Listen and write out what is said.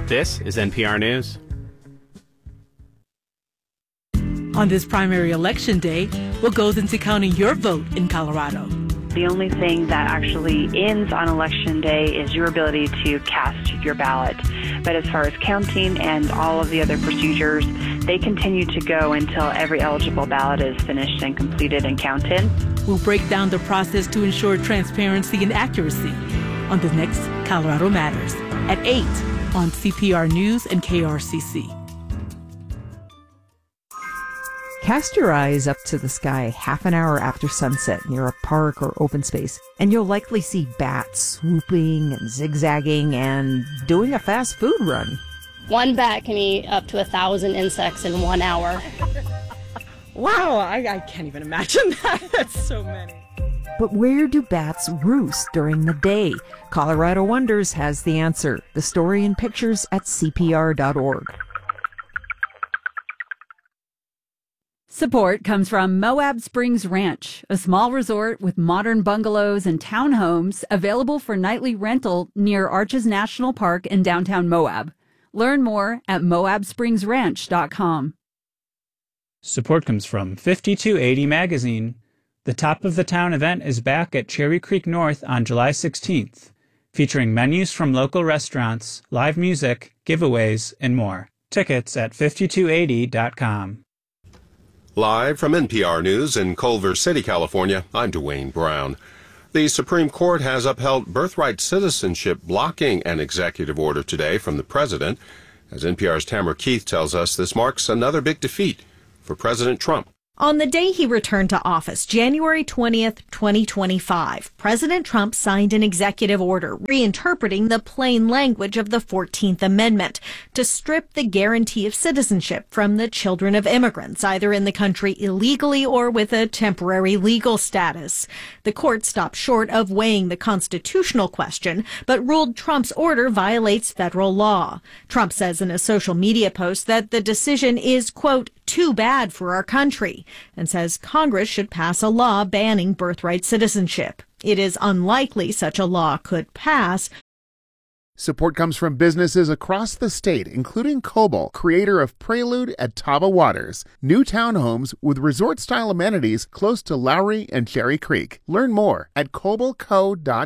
This is NPR News. On this primary election day, what goes into counting your vote in Colorado? The only thing that actually ends on Election Day is your ability to cast your ballot. But as far as counting and all of the other procedures, they continue to go until every eligible ballot is finished and completed and counted. We'll break down the process to ensure transparency and accuracy on the next Colorado Matters at 8 on CPR News and KRCC. Cast your eyes up to the sky half an hour after sunset near a park or open space, and you'll likely see bats swooping and zigzagging and doing a fast food run. One bat can eat up to 1,000 insects in 1 hour. Wow, I can't even imagine that. That's so many. But where do bats roost during the day? Colorado Wonders has the answer. The story and pictures at CPR.org. Support comes from Moab Springs Ranch, a small resort with modern bungalows and townhomes available for nightly rental near Arches National Park in downtown Moab. Learn more at moabspringsranch.com. Support comes from 5280 Magazine. The Top of the Town event is back at Cherry Creek North on July 16th, featuring menus from local restaurants, live music, giveaways, and more. Tickets at 5280.com. Live from NPR News in Culver City, California, I'm Dwayne Brown. The Supreme Court has upheld birthright citizenship blocking an executive order today from the president. As NPR's Tamara Keith tells us, this marks another big defeat for President Trump. On the day he returned to office, January 20th, 2025, President Trump signed an executive order reinterpreting the plain language of the 14th Amendment to strip the guarantee of citizenship from the children of immigrants, either in the country illegally or with a temporary legal status. The court stopped short of weighing the constitutional question, but ruled Trump's order violates federal law. Trump says in a social media post that the decision is, quote, too bad for our country, and says Congress should pass a law banning birthright citizenship. It is unlikely such a law could pass. Support comes from businesses across the state, including Cobalt, creator of Prelude at Taba Waters, new townhomes with resort-style amenities close to Lowry and Cherry Creek. Learn more at cobaltco.com.